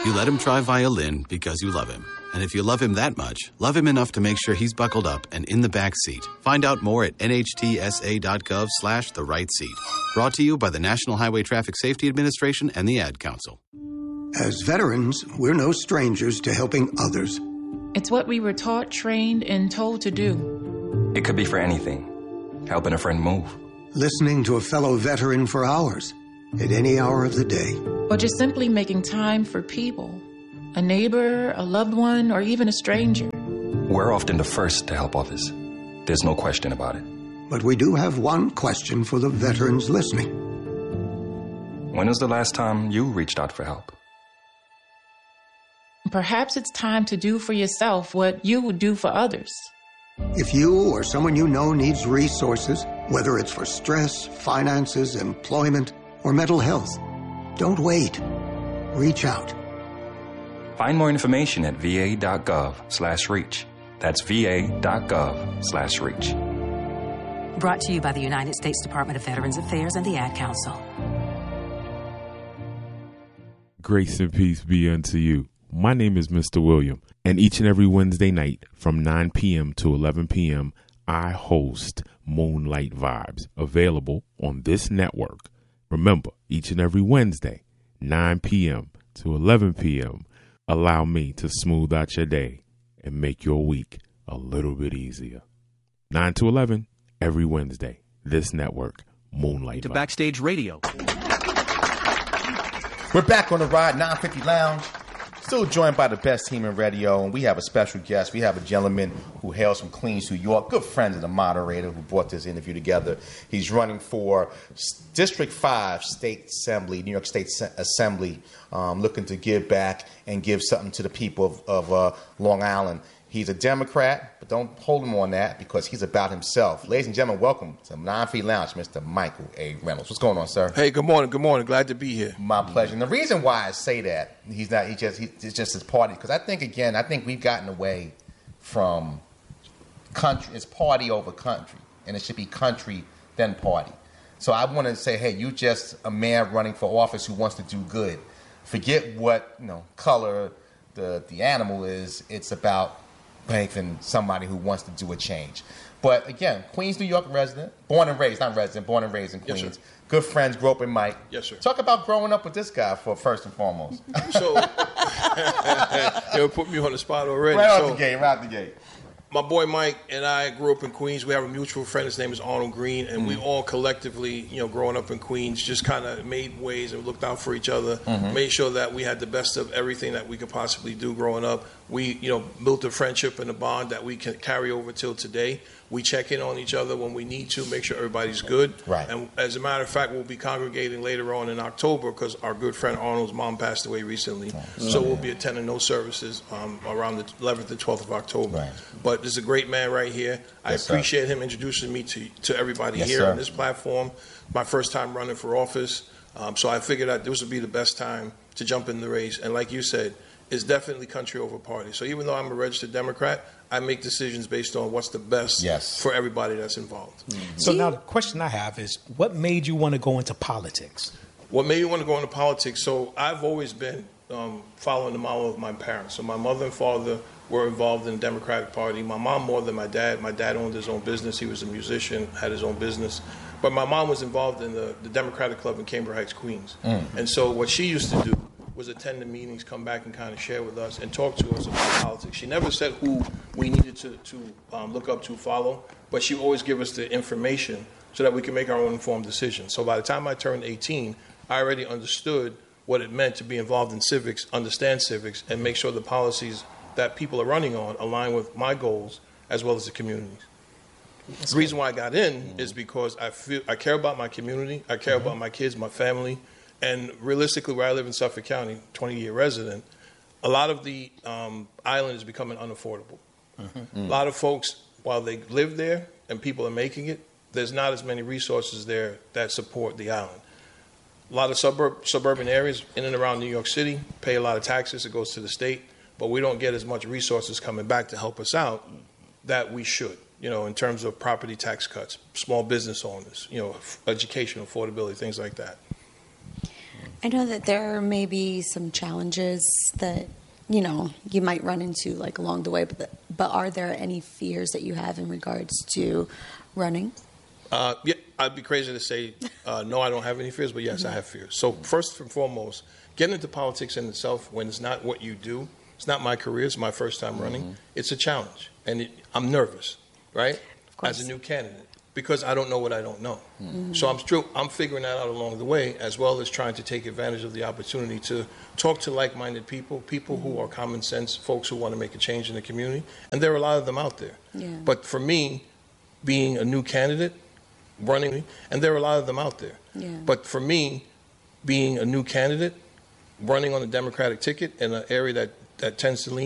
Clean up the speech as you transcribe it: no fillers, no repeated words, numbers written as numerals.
You let him try violin because you love him. And if you love him that much, love him enough to make sure he's buckled up and in the back seat. Find out more at nhtsa.gov/the right seat. Brought to you by the National Highway Traffic Safety Administration and the Ad Council. As veterans, we're no strangers to helping others. It's what we were taught, trained, and told to do. It could be for anything. Helping a friend move. Listening to a fellow veteran for hours, at any hour of the day. Or just simply making time for people. A neighbor, a loved one, or even a stranger. We're often the first to help others. There's no question about it. But we do have one question for the veterans listening. When was the last time you reached out for help? Perhaps it's time to do for yourself what you would do for others. If you or someone you know needs resources, whether it's for stress, finances, employment, or mental health, don't wait. Reach out. Find more information at va.gov/reach. That's va.gov/reach. Brought to you by the United States Department of Veterans Affairs and the Ad Council. Grace and peace be unto you. My name is Mr. William, and each and every Wednesday night from 9 p.m. to 11 p.m., I host Moonlight Vibes, available on this network. Remember, each and every Wednesday, 9 p.m. to 11 p.m., allow me to smooth out your day and make your week a little bit easier. 9 to 11, every Wednesday, this network, Moonlight to Vibes. Backstage Radio. We're back on the ride, 950 Lounge. Still joined by the best team in radio, and we have a special guest. We have a gentleman who hails from Queens, New York, good friend of the moderator who brought this interview together. He's running for District 5 State Assembly, New York State Assembly, looking to give back and give something to the people of Long Island. He's a Democrat, but don't hold him on that because he's about himself. Ladies and gentlemen, welcome to 950 Lounge, Mr. Michael A. Reynolds. What's going on, sir? Hey, good morning. Good morning. Glad to be here. My pleasure. And the reason why I say that, it's just his party, because I think we've gotten away from country. It's party over country, and it should be country then party. So I want to say, hey, you just a man running for office who wants to do good. Forget what color the animal is. It's about than somebody who wants to do a change. But again, Queens, New York resident, born and raised in Queens. Yes, good friends, grew up in Mike. Yes, sir. Talk about growing up with this guy for first and foremost. So, you put me on the spot already. Right out the gate. My boy Mike and I grew up in Queens. We have a mutual friend. His name is Arnold Green, and we all collectively, growing up in Queens, just kind of made ways and looked out for each other, made sure that we had the best of everything that we could possibly do growing up. We, built a friendship and a bond that we can carry over till today. We check in on each other when we need to, make sure everybody's good. Right. And as a matter of fact, we'll be congregating later on in October because our good friend Arnold's mom passed away recently. So we'll be attending those services around the 11th and 12th of October. Right. But there's a great man right here. Yes, I appreciate him introducing me to everybody here on this platform. My first time running for office. So I figured out this would be the best time to jump in the race. And like you said, it's definitely country over party. So even though I'm a registered Democrat, I make decisions based on what's the best for everybody that's involved. So now the question I have is, what made you want to go into politics? What made me want to go into politics? So I've always been following the model of my parents. So my mother and father were involved in the Democratic Party. My mom more than my dad. My dad owned his own business. He was a musician, had his own business. But my mom was involved in the Democratic Club in Cambridge Heights, Queens. And so what she used to do was attend the meetings, come back and kind of share with us and talk to us about politics. She never said who we needed to look up to, follow, but she would always give us the information so that we can make our own informed decisions. So by the time I turned 18, I already understood what it meant to be involved in civics, understand civics, and make sure the policies that people are running on align with my goals as well as the community. The reason why I got in is because I care about my community, I care about my kids, my family, and realistically, where I live in Suffolk County, 20-year resident, a lot of the island is becoming unaffordable. A lot of folks, while they live there and people are making it, there's not as many resources there that support the island. A lot of suburban areas in and around New York City pay a lot of taxes. It goes to the state, but we don't get as much resources coming back to help us out that we should, in terms of property tax cuts, small business owners, education, affordability, things like that. I know that there may be some challenges that, you might run into like along the way, but are there any fears that you have in regards to running? Yeah, I'd be crazy to say, no, I don't have any fears, but yes, I have fears. So first and foremost, getting into politics in itself, when it's not what you do, it's not my career, it's my first time running, it's a challenge. And I'm nervous, right? As a new candidate, because I don't know what I don't know. So I'm figuring that out along the way, as well as trying to take advantage of the opportunity to talk to like-minded people who are common sense, folks who want to make a change in the community. And there are a lot of them out there. Yeah. But for me, being a new candidate, running, and there are a lot of them out there. Yeah. But for me, being a new candidate, running on the Democratic ticket in an area that tends to lean